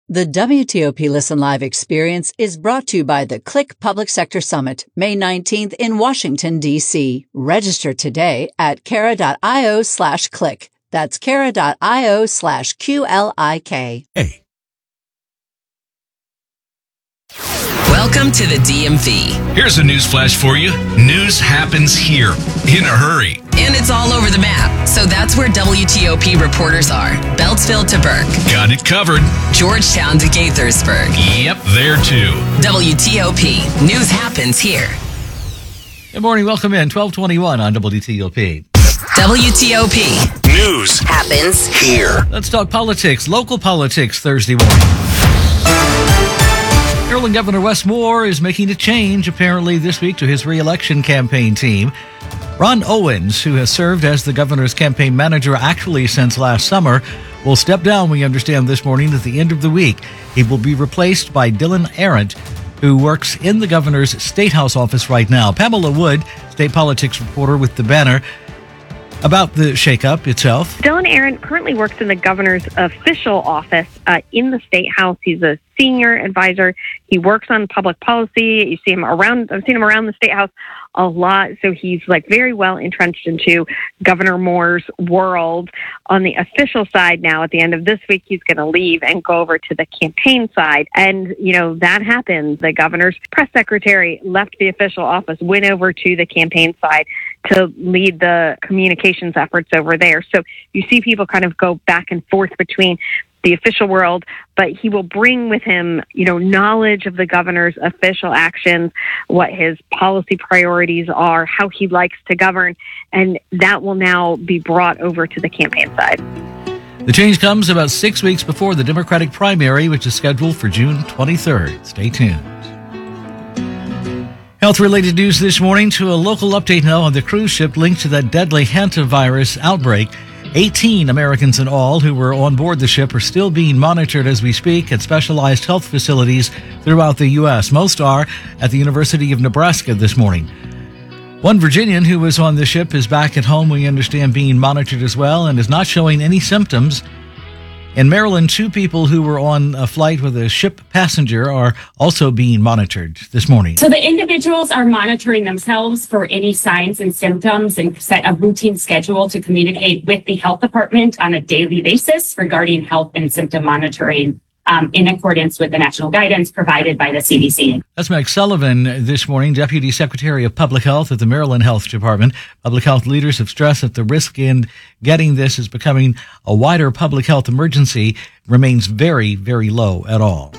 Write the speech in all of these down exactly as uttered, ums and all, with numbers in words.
The W T O P Listen Live experience is brought to you by the Click Public Sector Summit, May nineteenth in Washington, D C. Register today at Cara.io slash click. That's Cara.io slash Q L I K. Hey. Welcome to the D M V. Here's a news flash for you. News happens here in a hurry. And it's all over the map. So that's where W T O P reporters are. Beltsville to Burke. Got it covered. Georgetown to Gaithersburg. Yep, there too. W T O P. News happens here. Good morning. Welcome in. twelve twenty-one on W T O P. W T O P. News happens here. Let's talk politics. Local politics Thursday morning. Maryland Governor Wes Moore is making a change, apparently, this week to his re-election campaign team. Ron Owens, who has served as the governor's campaign manager actually since last summer, will step down, we understand, this morning at the end of the week. He will be replaced by Dylan Arendt, who works in the governor's State House office right now. Pamela Wood, state politics reporter with The Banner, about the shakeup itself. Dylan Arendt currently works in the governor's official office uh, in the State House. He's a senior advisor. He works on public policy. You see him around, I've seen him around the State House a lot. So he's like very well entrenched into Governor Moore's world. On the official side now, at the end of this week, he's going to leave and go over to the campaign side. And, you know, that happened. The governor's press secretary left the official office, went over to the campaign side to lead the communications efforts over there. So you see people kind of go back and forth between the official world, but he will bring with him, you know, knowledge of the governor's official actions, what his policy priorities are, how he likes to govern, and that will now be brought over to the campaign side. The change comes about six weeks before the Democratic primary, which is scheduled for June twenty-third. Stay tuned. Health-related news this morning to a local update now on the cruise ship linked to that deadly hantavirus outbreak. eighteen Americans in all who were on board the ship are still being monitored as we speak at specialized health facilities throughout the U S. Most are at the University of Nebraska this morning. One Virginian who was on the ship is back at home, we understand, being monitored as well and is not showing any symptoms. In Maryland, two people who were on a flight with a ship passenger are also being monitored this morning. So the individuals are monitoring themselves for any signs and symptoms and set a routine schedule to communicate with the health department on a daily basis regarding health and symptom monitoring um, in accordance with the national guidance provided by the C D C. That's Meg Sullivan this morning, Deputy Secretary of Public Health at the Maryland Health Department. Public health leaders have stressed that the risk in getting this is becoming a wider public health emergency remains very, very low at all.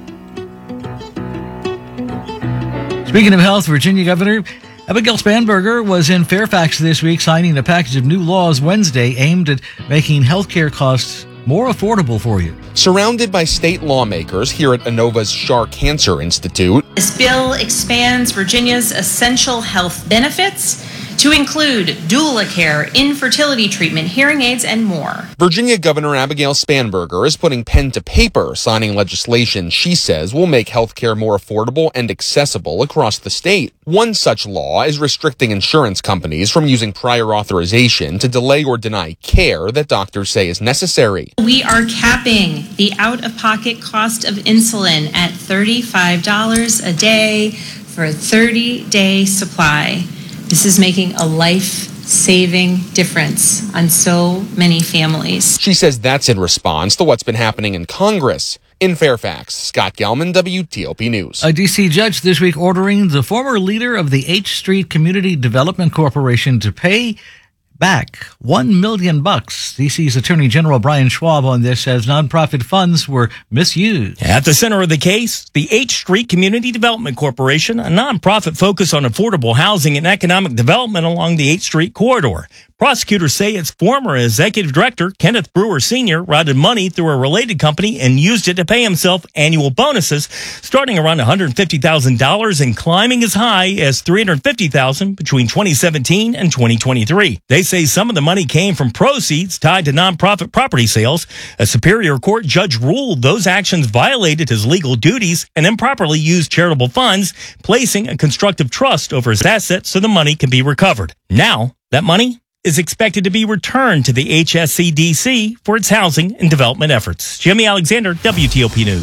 Speaking of health, Virginia Governor Abigail Spanberger was in Fairfax this week signing a package of new laws Wednesday aimed at making health care costs more affordable for you. Surrounded by state lawmakers here at Inova's Schar Cancer Institute. This bill expands Virginia's essential health benefits to include doula care, infertility treatment, hearing aids, and more. Virginia Governor Abigail Spanberger is putting pen to paper, signing legislation she says will make health care more affordable and accessible across the state. One such law is restricting insurance companies from using prior authorization to delay or deny care that doctors say is necessary. We are capping the out-of-pocket cost of insulin at thirty-five dollars a day for a thirty-day supply. This is making a life-saving difference on so many families. She says that's in response to what's been happening in Congress. In Fairfax, Scott Gelman, W T O P News. A D C judge this week ordering the former leader of the H Street Community Development Corporation to pay back one million bucks. D C's Attorney General Brian Schwab on this says nonprofit funds were misused. At the center of the case, the H Street Community Development Corporation, a nonprofit focused on affordable housing and economic development along the H Street corridor. Prosecutors say its former executive director, Kenneth Brewer Senior, routed money through a related company and used it to pay himself annual bonuses, starting around one hundred fifty thousand dollars and climbing as high as three hundred fifty thousand dollars between twenty seventeen and twenty twenty-three. They say some of the money came from proceeds tied to nonprofit property sales. A Superior Court judge ruled those actions violated his legal duties and improperly used charitable funds, placing a constructive trust over his assets so the money can be recovered. Now, that money is expected to be returned to the H S C D C for its housing and development efforts. Jimmy Alexander, W T O P News.